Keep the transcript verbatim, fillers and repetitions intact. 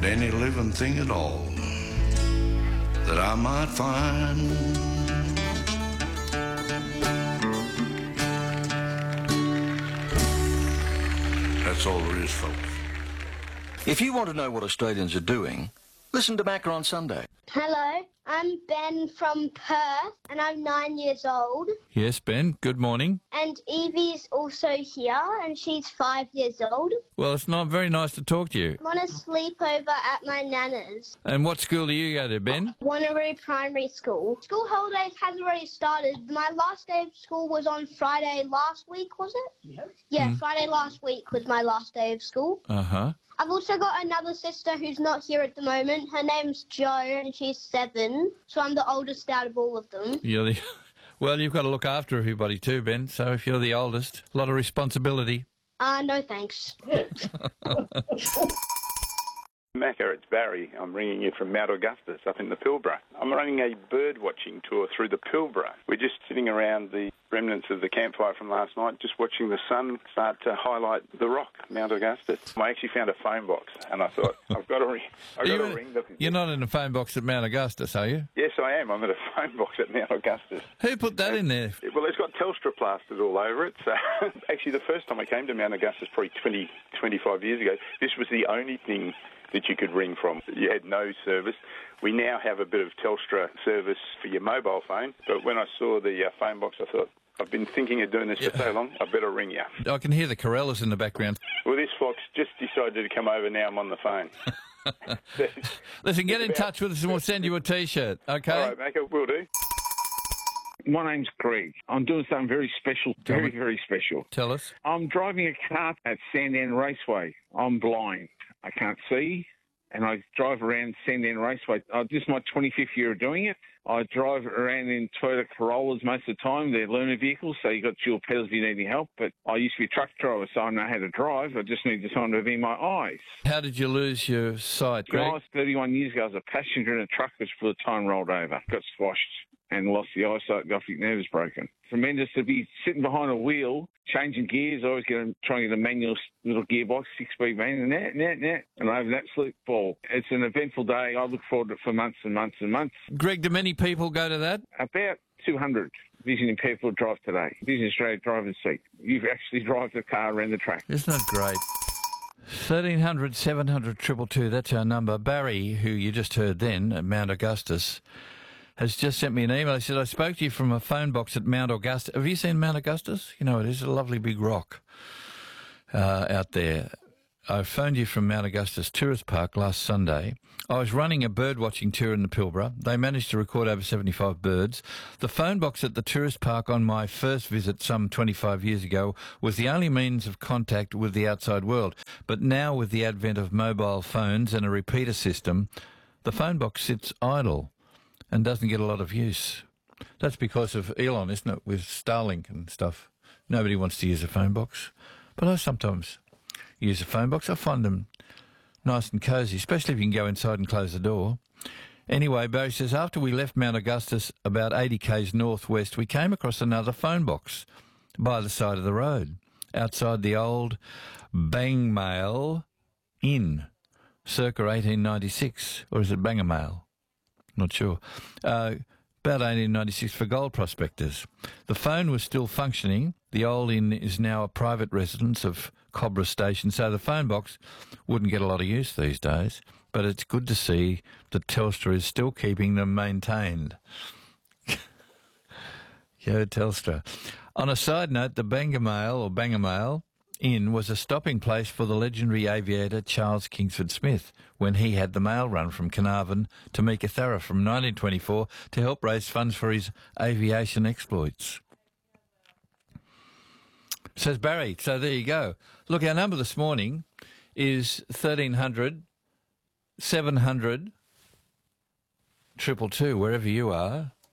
and any living thing at all that I might find. That's all there is, folks. If you want to know what Australians are doing, listen to Macca on Sunday. Hello, I'm Ben from Perth and I'm nine years old. Yes, Ben, good morning. And Evie's also here and she's five years old. Well, it's not very nice to talk to you. I'm on a sleepover at my nana's. And what school do you go to, Ben? Wanneroo Primary School. School holidays has already started. My last day of school was on Friday last week, was it? Yeah. Yeah, mm. Friday last week was my last day of school. Uh-huh. I've also got another sister who's not here at the moment. Her name's Jo, and she's seven, so I'm the oldest out of all of them. You're the... Well, you've got to look after everybody too, Ben, so if you're the oldest, a lot of responsibility. Uh, no thanks. Macca, it's Barry. I'm ringing you from Mount Augustus up in the Pilbara. I'm running a bird watching tour through the Pilbara. We're just sitting around the remnants of the campfire from last night, just watching the sun start to highlight the rock, Mount Augustus. I actually found a phone box, and I thought, I've got to ring, I've got to ring the... You're not in a phone box at Mount Augustus, are you? Yes, I am. I'm at a phone box at Mount Augustus. Who put that in there? Well, it's got Telstra plastered all over it. So actually, the first time I came to Mount Augustus, probably twenty, twenty-five years ago, this was the only thing that you could ring from. You had no service. We now have a bit of Telstra service for your mobile phone, but when I saw the uh, phone box, I thought, I've been thinking of doing this yeah. for so long, I better ring you. I can hear the Corellas in the background. Well, this fox just decided to come over. Now I'm on the phone. Listen, get in touch with us and we'll send you a T-shirt, okay? All right, Macca, will do. My name's Greg. I'm doing something very special, Tell very, me. very special. Tell us. I'm driving a car at Sandown Raceway. I'm blind. I can't see, and I drive around Sandown Raceway. Uh, this is my twenty-fifth year of doing it. I drive around in Toyota Corollas most of the time. They're learner vehicles, so you've got dual pedals if you need any help. But I used to be a truck driver, so I know how to drive. I just need something to be in my eyes. How did you lose your sight, Greg? When I was thirty-one years ago, I was a passenger in a truck which for the time rolled over, got squashed, and lost the eyesight, the optic nerve is broken. Tremendous to be sitting behind a wheel, changing gears. I always get a, trying to get a manual little gearbox, six-speed van, and that, and that, and that, and I have an absolute ball. It's an eventful day. I look forward to it for months and months and months. Greg, do many people go to that? About two hundred vision impaired people drive today. Vision Australia driver's seat. You actually drive the car around the track. Isn't that great? thirteen hundred, seven hundred, two two two, that's our number. Barry, who you just heard then at Mount Augustus, has just sent me an email. He said, I spoke to you from a phone box at Mount Augustus. Have you seen Mount Augustus? You know, it is a lovely big rock uh, out there. I phoned you from Mount Augustus Tourist Park last Sunday. I was running a bird watching tour in the Pilbara. They managed to record over seventy-five birds. The phone box at the tourist park on my first visit some twenty-five years ago was the only means of contact with the outside world. But now with the advent of mobile phones and a repeater system, the phone box sits idle and doesn't get a lot of use. That's because of Elon, isn't it, with Starlink and stuff. Nobody wants to use a phone box. But I sometimes use a phone box. I find them nice and cosy, especially if you can go inside and close the door. Anyway, Barry says, after we left Mount Augustus about eighty k's northwest, we came across another phone box by the side of the road, outside the old Bangmail Inn, circa eighteen ninety-six. Or is it Bangamail? Not sure. Uh, about eighteen ninety-six for gold prospectors. The phone was still functioning. The old inn is now a private residence of Cobra Station, so the phone box wouldn't get a lot of use these days. But it's good to see that Telstra is still keeping them maintained. Yo, Telstra. On a side note, the Bangamail or Bangamail Inn was a stopping place for the legendary aviator Charles Kingsford Smith when he had the mail run from Carnarvon to Meekatharra from nineteen twenty-four to help raise funds for his aviation exploits. Says Barry, so there you go. Look, our number this morning is thirteen hundred, seven hundred, two two two, wherever you are.